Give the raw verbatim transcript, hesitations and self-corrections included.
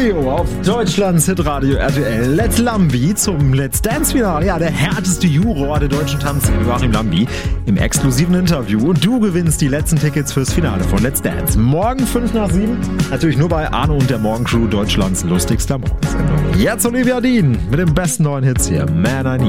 Studio auf Deutschlands Hitradio R T L. Let's Lambi zum Let's Dance Finale. Ja, der härteste Juror der deutschen Tanzszene, Joachim Lambi, im exklusiven Interview. Und du gewinnst die letzten Tickets fürs Finale von Let's Dance. Morgen fünf nach sieben. Natürlich nur bei Arno und der Morgencrew, Deutschlands lustigster Morgensendung. Jetzt Olivia Dean mit dem besten neuen Hits hier. Man, I Need.